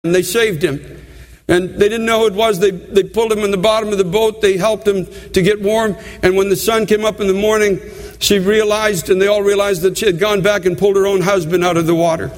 and they saved him. And they didn't know who it was. They pulled him in the bottom of the boat. They helped him to get warm. And when the sun came up in the morning, she realized, and they all realized, that she had gone back and pulled her own husband out of the water.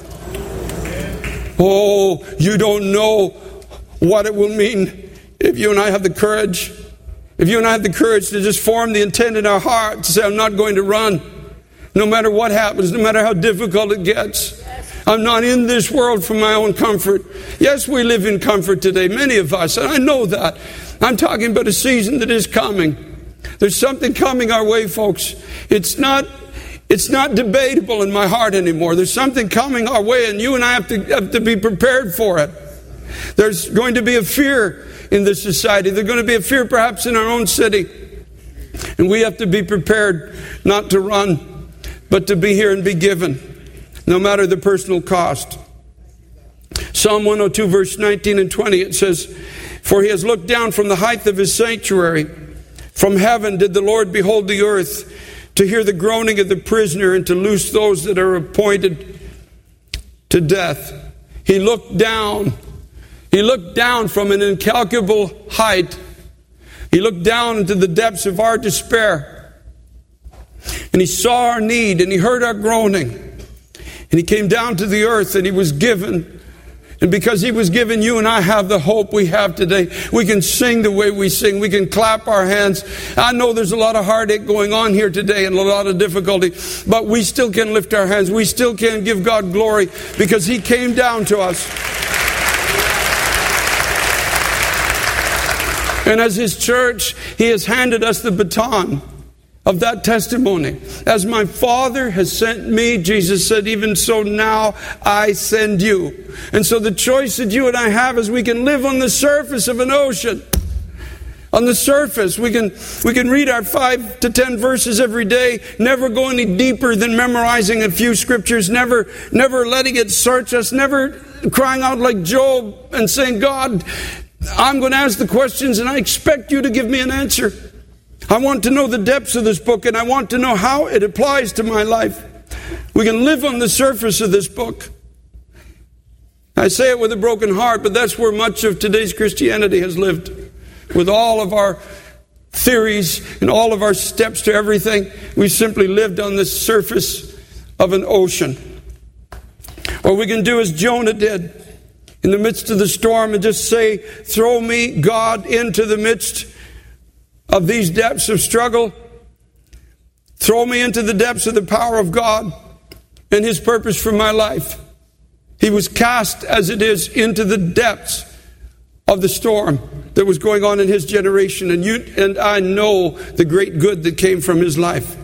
Oh, you don't know what it will mean if you and I have the courage. If you and I have the courage to just form the intent in our heart to say, I'm not going to run. No matter what happens, no matter how difficult it gets. I'm not in this world for my own comfort. Yes, we live in comfort today, many of us, and I know that. I'm talking about a season that is coming. There's something coming our way, folks. It's not debatable in my heart anymore. There's something coming our way, and you and I have to be prepared for it. There's going to be a fear in this society. There's going to be a fear perhaps in our own city. And we have to be prepared not to run, but to be here and be given, no matter the personal cost. Psalm 102, verse 19 and 20, it says, For he has looked down from the height of his sanctuary. From heaven did the Lord behold the earth, to hear the groaning of the prisoner and to loose those that are appointed to death. He looked down. He looked down from an incalculable height. He looked down into the depths of our despair. And he saw our need and he heard our groaning. And he came down to the earth and he was given. And because he was given, you and I have the hope we have today. We can sing the way we sing. We can clap our hands. I know there's a lot of heartache going on here today and a lot of difficulty. But we still can lift our hands. We still can give God glory because he came down to us. And as his church, he has handed us the baton of that testimony. As my Father has sent me, Jesus said, even so now I send you. And so the choice that you and I have is we can live on the surface of an ocean. On the surface, we can read our 5 to 10 verses every day, never go any deeper than memorizing a few scriptures, never letting it search us, never crying out like Job and saying, God, I'm going to ask the questions and I expect you to give me an answer. I want to know the depths of this book and I want to know how it applies to my life. We can live on the surface of this book. I say it with a broken heart, but that's where much of today's Christianity has lived. With all of our theories and all of our steps to everything, we simply lived on the surface of an ocean. Or we can do as Jonah did in the midst of the storm and just say, throw me, God, into the midst of these depths of struggle. Throw me into the depths of the power of God and his purpose for my life. He was cast, as it is, into the depths of the storm that was going on in his generation. And you and I know the great good that came from his life.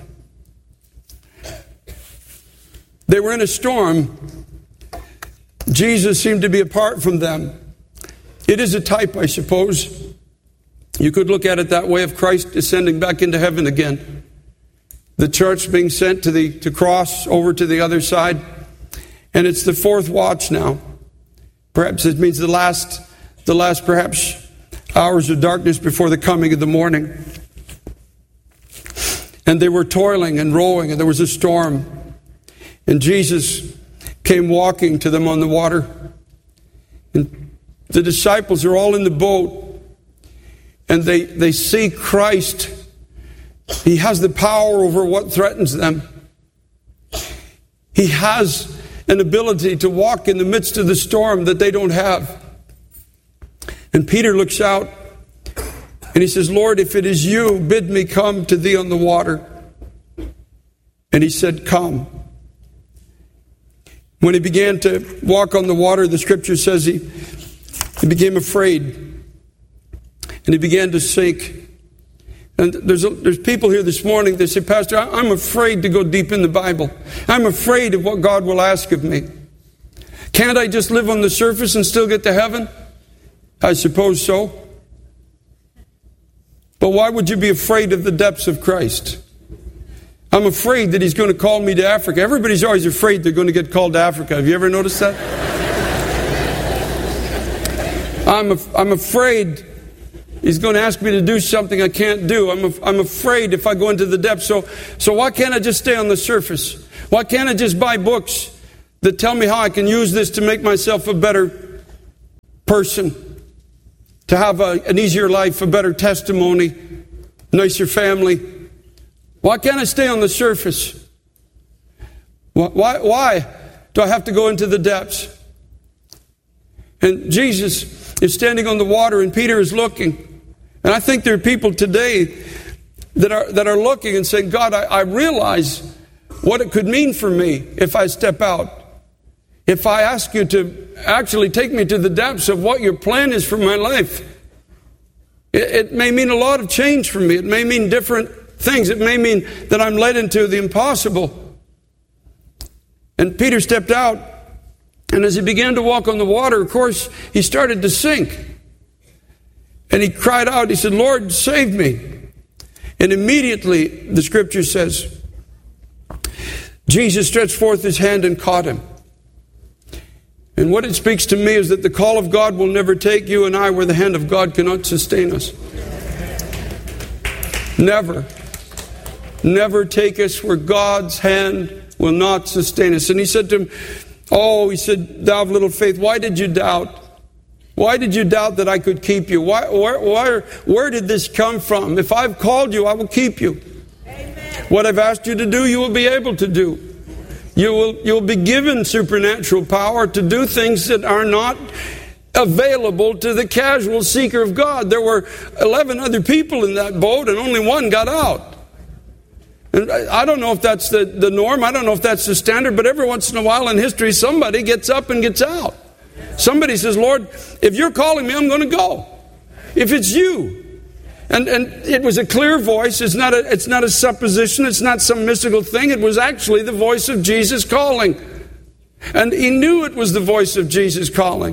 They were in a storm. Jesus seemed to be apart from them. It is a type, I suppose. You could look at it that way, of Christ descending back into heaven again. The church being sent to cross over to the other side. And it's the fourth watch now. Perhaps it means the last perhaps hours of darkness before the coming of the morning. And they were toiling and rowing and there was a storm. And Jesus came walking to them on the water. And the disciples are all in the boat. And they see Christ. He has the power over what threatens them. He has an ability to walk in the midst of the storm that they don't have. And Peter looks out and he says, Lord, if it is you, bid me come to thee on the water. And he said, come. When he began to walk on the water, the scripture says he became afraid. And he began to sink. And there's people here this morning that say, Pastor, I'm afraid to go deep in the Bible. I'm afraid of what God will ask of me. Can't I just live on the surface and still get to heaven? I suppose so. But why would you be afraid of the depths of Christ? I'm afraid that he's going to call me to Africa. Everybody's always afraid they're going to get called to Africa. Have you ever noticed that? I'm afraid he's going to ask me to do something I can't do. I'm afraid if I go into the depths. So why can't I just stay on the surface? Why can't I just buy books that tell me how I can use this to make myself a better person, to have an easier life, a better testimony, nicer family. Why can't I stay on the surface? Why do I have to go into the depths? And Jesus is standing on the water and Peter is looking. And I think there are people today that are looking and saying, God, I realize what it could mean for me if I step out. If I ask you to actually take me to the depths of what your plan is for my life. It may mean a lot of change for me. It may mean different things. It may mean that I'm led into the impossible. And Peter stepped out, and as he began to walk on the water, of course, he started to sink. And he cried out, he said, Lord, save me. And immediately, the scripture says, Jesus stretched forth his hand and caught him. And what it speaks to me is that the call of God will never take you and I where the hand of God cannot sustain us. Never. Never take us where God's hand will not sustain us. And he said to him, he said, thou of little faith, why did you doubt? Why did you doubt that I could keep you? Where did this come from? If I've called you, I will keep you. Amen. What I've asked you to do, you will be able to do. You'll be given supernatural power to do things that are not available to the casual seeker of God. There were 11 other people in that boat and only one got out. And I don't know if that's the norm. I don't know if that's the standard, but every once in a while in history, somebody gets up and gets out. Somebody says, Lord, if you're calling me, I'm going to go. If it's you. And it was a clear voice. It's not a supposition. It's not some mystical thing. It was actually the voice of Jesus calling. And he knew it was the voice of Jesus calling.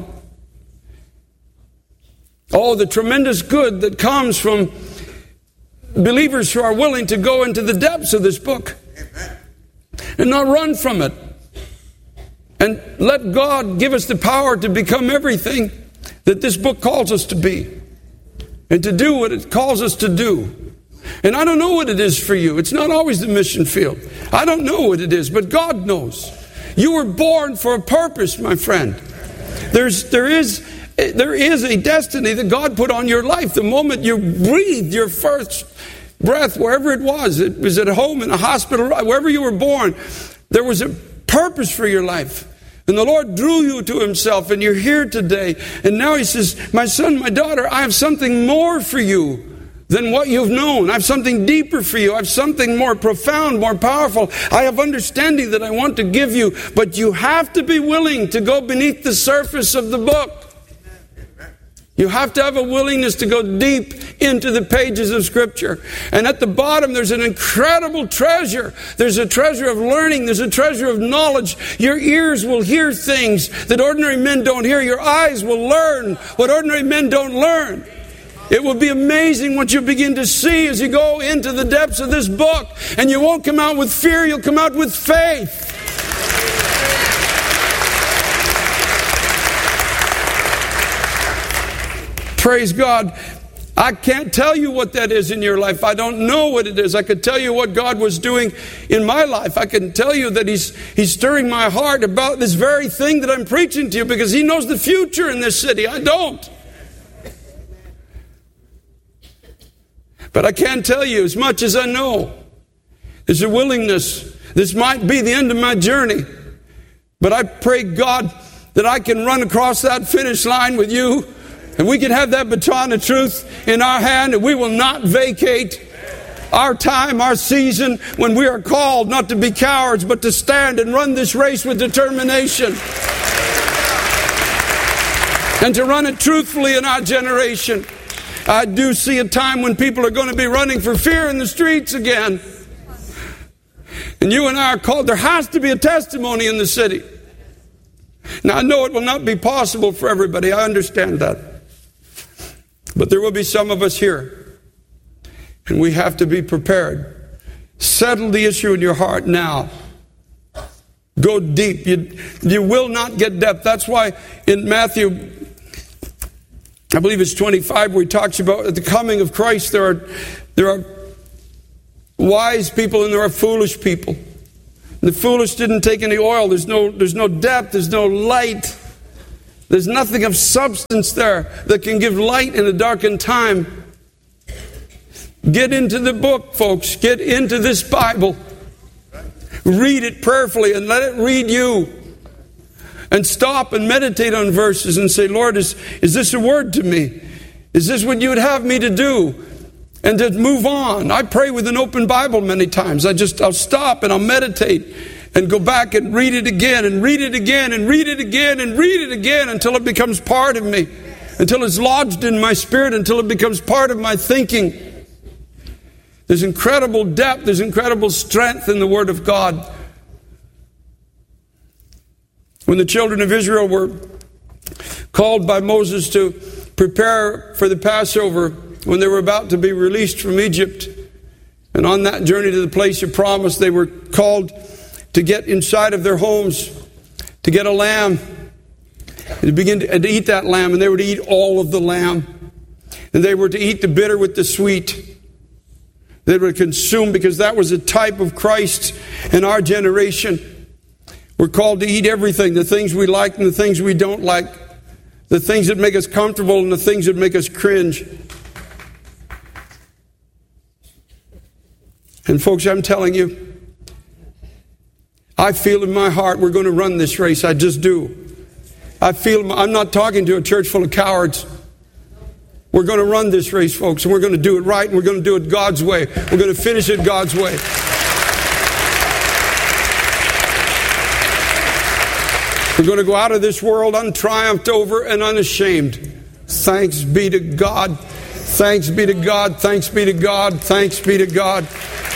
Oh, the tremendous good that comes from believers who are willing to go into the depths of this book. And not run from it. And let God give us the power to become everything that this book calls us to be. And to do what it calls us to do. And I don't know what it is for you. It's not always the mission field. I don't know what it is, but God knows. You were born for a purpose, my friend. There is a destiny that God put on your life. The moment you breathed your first breath, wherever it was at home, in a hospital, wherever you were born, there was a purpose for your life. And the Lord drew you to himself, and you're here today. And now he says, my son, my daughter, I have something more for you than what you've known. I have something deeper for you. I have something more profound, more powerful. I have understanding that I want to give you. But you have to be willing to go beneath the surface of the book. You have to have a willingness to go deep into the pages of Scripture. And at the bottom, there's an incredible treasure. There's a treasure of learning. There's a treasure of knowledge. Your ears will hear things that ordinary men don't hear. Your eyes will learn what ordinary men don't learn. It will be amazing what you begin to see as you go into the depths of this book. And you won't come out with fear. You'll come out with faith. Praise God. I can't tell you what that is in your life. I don't know what it is. I could tell you what God was doing in my life. I can tell you that He's stirring my heart about this very thing that I'm preaching to you, because He knows the future in this city. I don't. But I can tell you as much as I know. There's a willingness. This might be the end of my journey. But I pray, God, that I can run across that finish line with you. And we can have that baton of truth in our hand, and we will not vacate our time, our season, when we are called not to be cowards, but to stand and run this race with determination. And to run it truthfully in our generation. I do see a time when people are going to be running for fear in the streets again. And you and I are called. There has to be a testimony in the city. Now, I know it will not be possible for everybody. I understand that. But there will be some of us here, and we have to be prepared. Settle the issue in your heart now. Go deep. You will not get depth. That's why in Matthew, I believe it's 25, where he talks about at the coming of Christ, there are wise people and there are foolish people. And the foolish didn't take any oil. There's no depth. There's no light. There's nothing of substance there that can give light in a darkened time. Get into the book, folks. Get into this Bible. Read it prayerfully and let it read you. And stop and meditate on verses and say, Lord, is this a word to me? Is this what you would have me to do? And to move on. I pray with an open Bible many times. I'll stop and I'll meditate and go back and read it again and read it again and read it again and read it again until it becomes part of me. Until it's lodged in my spirit, until it becomes part of my thinking. There's incredible depth, there's incredible strength in the Word of God. When the children of Israel were called by Moses to prepare for the Passover, when they were about to be released from Egypt, and on that journey to the place of promise, they were called to get inside of their homes, to get a lamb, and to begin to eat that lamb, and they were to eat all of the lamb. And they were to eat the bitter with the sweet. They were consumed because that was a type of Christ in our generation. We're called to eat everything, the things we like and the things we don't like, the things that make us comfortable and the things that make us cringe. And folks, I'm telling you, I feel in my heart we're going to run this race. I just do. I'm not talking to a church full of cowards. We're going to run this race, folks, and we're going to do it right, and we're going to do it God's way. We're going to finish it God's way. We're going to go out of this world untriumphed over and unashamed. Thanks be to God. Thanks be to God. Thanks be to God. Thanks be to God.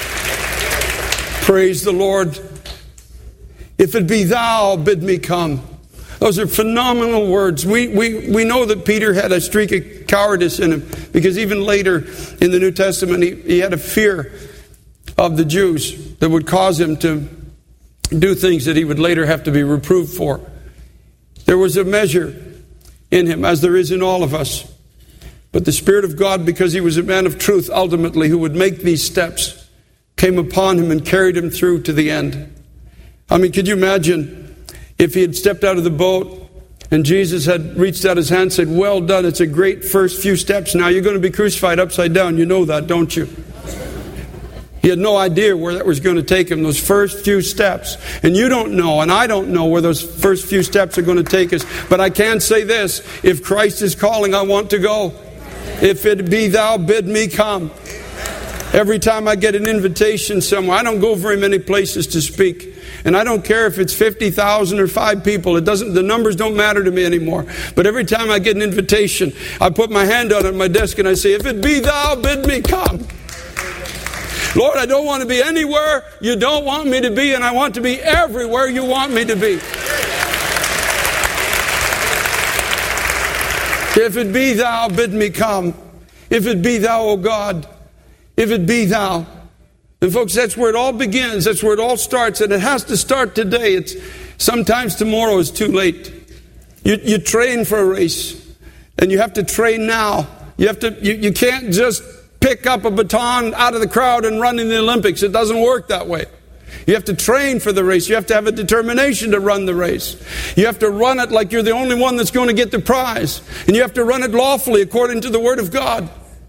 Praise the Lord. If it be thou, bid me come. Those are phenomenal words. We know that Peter had a streak of cowardice in him because even later in the New Testament he had a fear of the Jews that would cause him to do things that he would later have to be reproved for. There was a measure in him, as there is in all of us. But the Spirit of God, because he was a man of truth ultimately, who would make these steps, came upon him and carried him through to the end. I mean, could you imagine if he had stepped out of the boat and Jesus had reached out his hand and said, well done, it's a great first few steps. Now you're going to be crucified upside down. You know that, don't you? He had no idea where that was going to take him, those first few steps. And you don't know, and I don't know where those first few steps are going to take us. But I can say this, if Christ is calling, I want to go. If it be thou, bid me come. Every time I get an invitation somewhere, I don't go very many places to speak. And I don't care if it's 50,000 or 5 people. The numbers don't matter to me anymore. But every time I get an invitation, I put my hand on it at my desk and I say, if it be thou, bid me come. Lord, I don't want to be anywhere you don't want me to be, and I want to be everywhere you want me to be. If it be thou, bid me come. If it be thou, O God. If it be thou. And folks, that's where it all begins. That's where it all starts. And it has to start today. Sometimes tomorrow is too late. You train for a race. And you have to train now. You can't just pick up a baton out of the crowd and run in the Olympics. It doesn't work that way. You have to train for the race. You have to have a determination to run the race. You have to run it like you're the only one that's going to get the prize. And you have to run it lawfully according to the Word of God.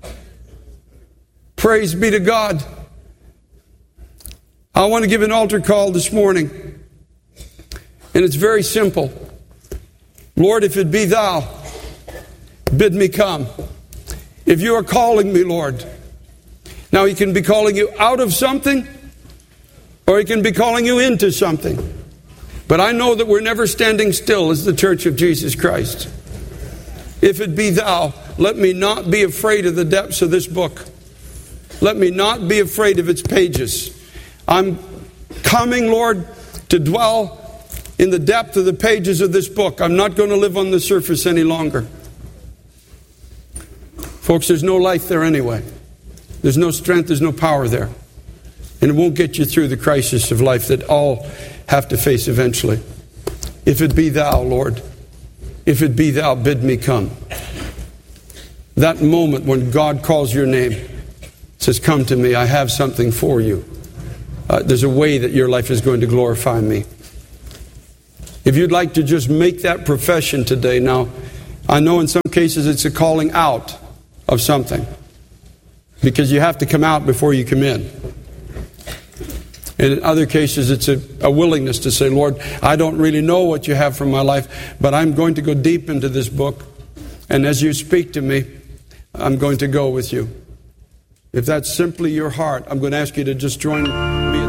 Praise be to God. I want to give an altar call this morning. And it's very simple. Lord, if it be thou, bid me come. If you are calling me, Lord. Now, he can be calling you out of something, or he can be calling you into something. But I know that we're never standing still as the Church of Jesus Christ. If it be thou, let me not be afraid of the depths of this book. Let me not be afraid of its pages. I'm coming, Lord, to dwell in the depth of the pages of this book. I'm not going to live on the surface any longer. Folks, there's no life there anyway. There's no strength, there's no power there. And it won't get you through the crisis of life that all have to face eventually. If it be thou, Lord, if it be thou, bid me come. That moment when God calls your name, says, come to me, I have something for you. There's a way that your life is going to glorify me. If you'd like to just make that profession today, now, I know in some cases it's a calling out of something, because you have to come out before you come in. And in other cases, it's a willingness to say, Lord, I don't really know what you have for my life, but I'm going to go deep into this book. And as you speak to me, I'm going to go with you. If that's simply your heart, I'm going to ask you to just join me.